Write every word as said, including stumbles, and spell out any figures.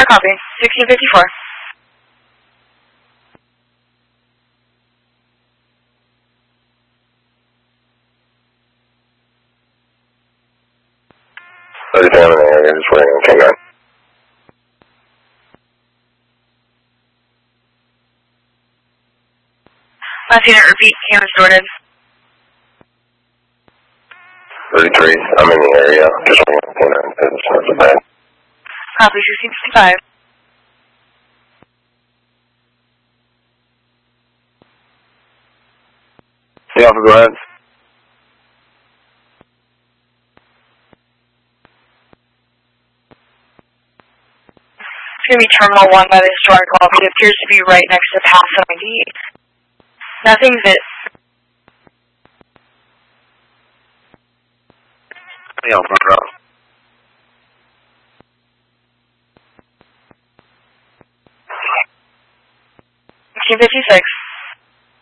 I copy. sixteen fifty-four. thirty-seven in the area, just waiting on ten nine. Last unit, repeat, cam distorted. thirty-three, I'm in the area, just waiting on ten nine, it's not so bad. Copy, sixteen fifty-five. Yeah, Alpha, go ahead. It's going to be Terminal one by the historical. It appears to be right next to Pass I D. Nothing's it. Yeah, front row. sixteen fifty-six.